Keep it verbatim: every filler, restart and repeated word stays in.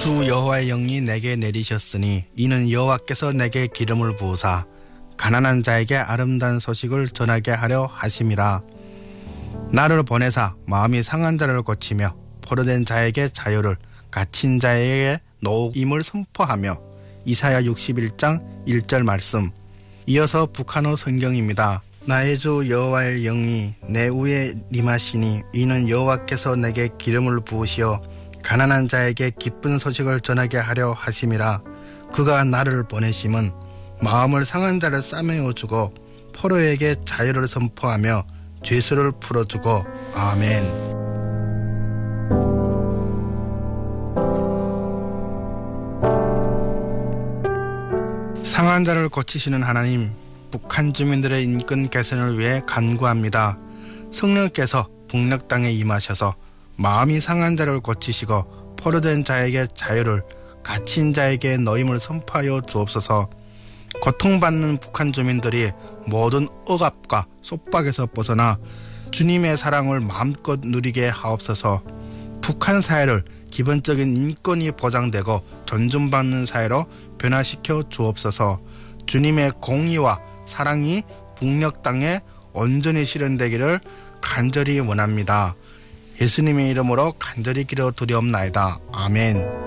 주 여호와의 영이 내게 내리셨으니 이는 여호와께서 내게 기름을 부으사 가난한 자에게 아름다운 소식을 전하게 하려 하심이라. 나를 보내사 마음이 상한 자를 고치며 포로된 자에게 자유를, 갇힌 자에게 노임을 선포하며. 이사야 육십일 장 일 절 말씀. 이어서 북한어 성경입니다. 나의 주 여호와의 영이 내 위에 임하시니 이는 여호와께서 내게 기름을 부으시어 가난한 자에게 기쁜 소식을 전하게 하려 하심이라. 그가 나를 보내심은 마음을 상한 자를 싸매어주고 포로에게 자유를 선포하며 죄수를 풀어주고. 아멘. 상한 자를 고치시는 하나님, 북한 주민들의 인권 개선을 위해 간구합니다. 성령께서 북녘 땅에 임하셔서 마음이 상한 자를 고치시고 포로된 자에게 자유를, 갇힌 자에게 노임을 선포하여 주옵소서. 고통받는 북한 주민들이 모든 억압과 속박에서 벗어나 주님의 사랑을 마음껏 누리게 하옵소서. 북한 사회를 기본적인 인권이 보장되고 존중받는 사회로 변화시켜 주옵소서. 주님의 공의와 사랑이 북녘 땅에 온전히 실현되기를 간절히 원합니다. 예수님의 이름으로 간절히 기도드리옵나이다. 아멘.